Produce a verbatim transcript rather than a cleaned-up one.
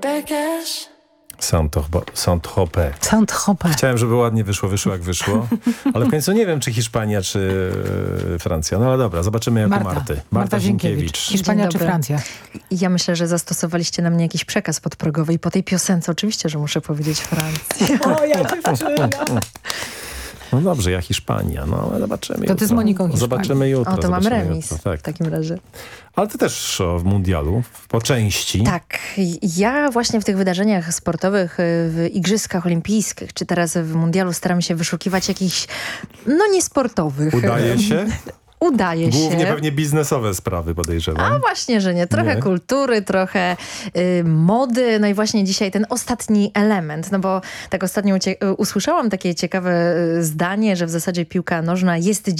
Saint-Tropez. Saint-Tropez. Chciałem, żeby ładnie wyszło, wyszło jak wyszło, ale w końcu nie wiem, czy Hiszpania, czy e, Francja. No ale dobra, zobaczymy jak Marta. u Marty. Marta, Marta Zienkiewicz. Zienkiewicz. Hiszpania Dzień czy dobry. Francja? Ja myślę, że zastosowaliście na mnie jakiś przekaz podprogowy i po tej piosence oczywiście, że muszę powiedzieć Francja. O, ja dziewczyna. No dobrze, ja Hiszpania, no ale zobaczymy To ty z jutro. Moniką Hiszpanii. Zobaczymy jutro. O, to mam zobaczymy remis jutro, tak. w takim razie. Ale ty też o, w mundialu, po części. Tak, ja właśnie w tych wydarzeniach sportowych, w Igrzyskach Olimpijskich, czy teraz w Mundialu staram się wyszukiwać jakichś, no niesportowych. Udaje się? Udaje Głównie się. pewnie biznesowe sprawy, podejrzewam. A właśnie, że nie. Trochę Nie? kultury, trochę y, mody. No i właśnie dzisiaj ten ostatni element. No bo tak ostatnio ucie- usłyszałam takie ciekawe y, zdanie, że w zasadzie piłka nożna jest